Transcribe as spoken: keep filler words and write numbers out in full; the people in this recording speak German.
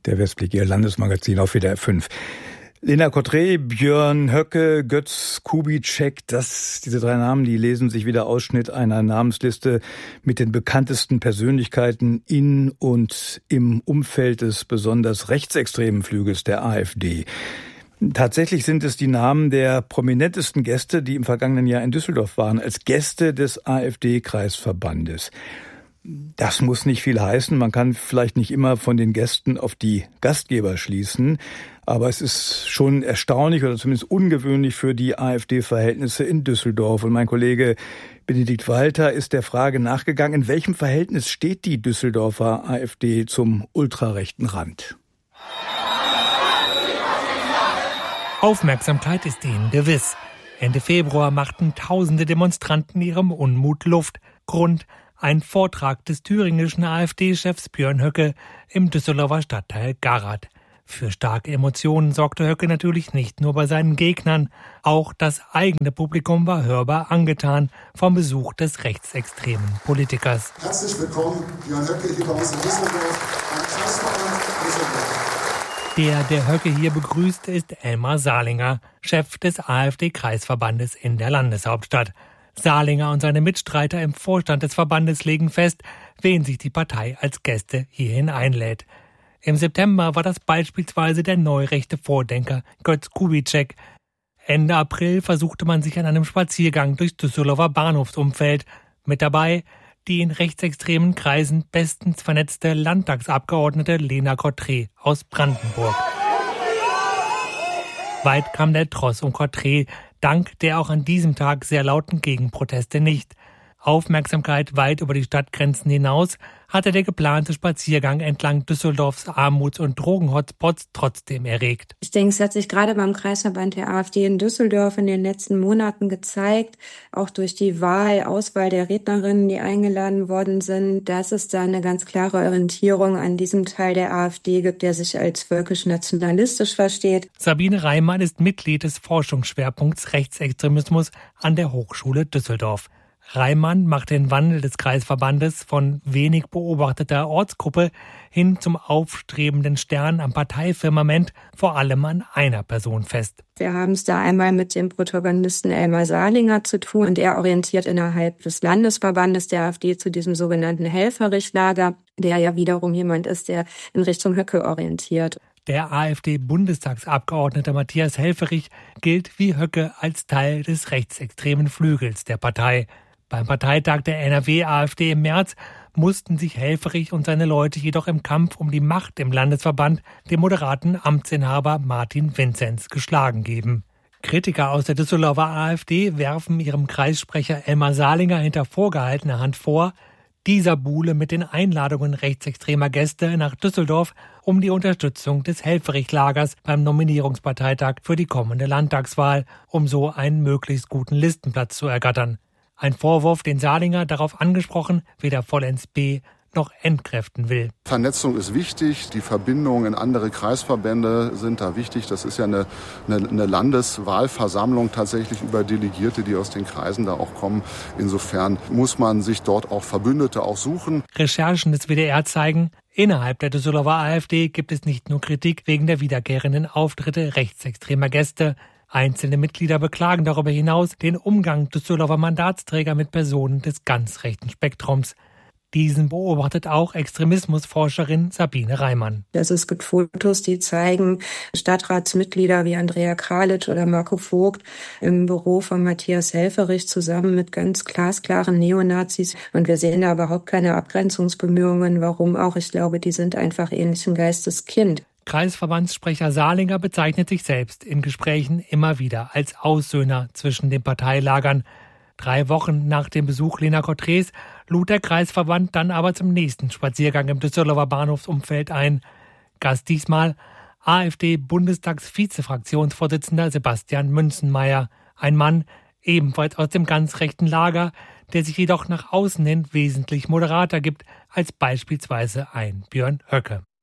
Der Westblick, Ihr Landesmagazin auf W D R fünf. Lena Kottré, Björn Höcke, Götz Kubitschek, das, diese drei Namen, die lesen sich wie der Ausschnitt einer Namensliste mit den bekanntesten Persönlichkeiten in und im Umfeld des besonders rechtsextremen Flügels der AfD. Tatsächlich sind es die Namen der prominentesten Gäste, die im vergangenen Jahr in Düsseldorf waren, als Gäste des AfD-Kreisverbandes. Das muss nicht viel heißen. Man kann vielleicht nicht immer von den Gästen auf die Gastgeber schließen. Aber es ist schon erstaunlich oder zumindest ungewöhnlich für die AfD-Verhältnisse in Düsseldorf. Und mein Kollege Benedikt Walter ist der Frage nachgegangen, in welchem Verhältnis steht die Düsseldorfer AfD zum ultrarechten Rand? Aufmerksamkeit ist ihnen gewiss. Ende Februar machten tausende Demonstranten ihrem Unmut Luft. Grund: ein Vortrag des thüringischen AfD-Chefs Björn Höcke im Düsseldorfer Stadtteil Garath. Für starke Emotionen sorgte Höcke natürlich nicht nur bei seinen Gegnern. Auch das eigene Publikum war hörbar angetan vom Besuch des rechtsextremen Politikers. Herzlich willkommen, Björn Höcke, hier bei uns in Düsseldorf, am Kreisverband Düsseldorf. Der, der Höcke hier begrüßt, ist Elmar Salinger, Chef des AfD-Kreisverbandes in der Landeshauptstadt. Salinger und seine Mitstreiter im Vorstand des Verbandes legen fest, wen sich die Partei als Gäste hierhin einlädt. Im September war das beispielsweise der neurechte Vordenker Götz Kubitschek. Ende April versuchte man sich an einem Spaziergang durchs Düsseldorfer Bahnhofsumfeld. Mit dabei die in rechtsextremen Kreisen bestens vernetzte Landtagsabgeordnete Lena Kottré aus Brandenburg. Weit kam der Tross um Kottré, dank der auch an diesem Tag sehr lauten Gegenproteste nicht. Aufmerksamkeit weit über die Stadtgrenzen hinaus hatte der geplante Spaziergang entlang Düsseldorfs Armuts- und Drogen-Hotspots trotzdem erregt. Ich denke, es hat sich gerade beim Kreisverband der AfD in Düsseldorf in den letzten Monaten gezeigt, auch durch die Wahl, Auswahl der Rednerinnen, die eingeladen worden sind, dass es da eine ganz klare Orientierung an diesem Teil der AfD gibt, der sich als völkisch-nationalistisch versteht. Sabine Reimann ist Mitglied des Forschungsschwerpunkts Rechtsextremismus an der Hochschule Düsseldorf. Reimann macht den Wandel des Kreisverbandes von wenig beobachteter Ortsgruppe hin zum aufstrebenden Stern am Parteifirmament vor allem an einer Person fest. Wir haben es da einmal mit dem Protagonisten Elmar Salinger zu tun und er orientiert innerhalb des Landesverbandes der AfD zu diesem sogenannten Helfferich-Lager, der ja wiederum jemand ist, der in Richtung Höcke orientiert. Der AfD-Bundestagsabgeordnete Matthias Helfferich gilt wie Höcke als Teil des rechtsextremen Flügels der Partei. Beim Parteitag der N R W-AfD im März mussten sich Helfferich und seine Leute jedoch im Kampf um die Macht im Landesverband dem moderaten Amtsinhaber Martin Vinzenz geschlagen geben. Kritiker aus der Düsseldorfer AfD werfen ihrem Kreissprecher Elmar Salinger hinter vorgehaltener Hand vor, dieser buhle mit den Einladungen rechtsextremer Gäste nach Düsseldorf um die Unterstützung des Helfferich-Lagers beim Nominierungsparteitag für die kommende Landtagswahl, um so einen möglichst guten Listenplatz zu ergattern. Ein Vorwurf, den Salinger, darauf angesprochen, weder vollends B noch entkräften will. Vernetzung ist wichtig, die Verbindungen in andere Kreisverbände sind da wichtig. Das ist ja eine, eine, eine Landeswahlversammlung tatsächlich über Delegierte, die aus den Kreisen da auch kommen. Insofern muss man sich dort auch Verbündete auch suchen. Recherchen des W D R zeigen, innerhalb der Düsseldorfer AfD gibt es nicht nur Kritik wegen der wiederkehrenden Auftritte rechtsextremer Gäste. Einzelne Mitglieder beklagen darüber hinaus den Umgang Düsseldorfer Mandatsträger mit Personen des ganz rechten Spektrums. Diesen beobachtet auch Extremismusforscherin Sabine Reimann. Also es gibt Fotos, die zeigen Stadtratsmitglieder wie Andrea Kralitsch oder Marco Vogt im Büro von Matthias Helfferich zusammen mit ganz glasklaren Neonazis. Und wir sehen da überhaupt keine Abgrenzungsbemühungen. Warum auch? Ich glaube, die sind einfach ähnlichen Geistes Kind. Kreisverbandssprecher Salinger bezeichnet sich selbst in Gesprächen immer wieder als Aussöhner zwischen den Parteilagern. Drei Wochen nach dem Besuch Lena Kottrés lud der Kreisverband dann aber zum nächsten Spaziergang im Düsseldorfer Bahnhofsumfeld ein. Gast diesmal AfD-Bundestags-Vize-Fraktionsvorsitzender Sebastian Münzenmaier. Ein Mann, ebenfalls aus dem ganz rechten Lager, der sich jedoch nach außen hin wesentlich moderater gibt als beispielsweise ein Björn Höcke.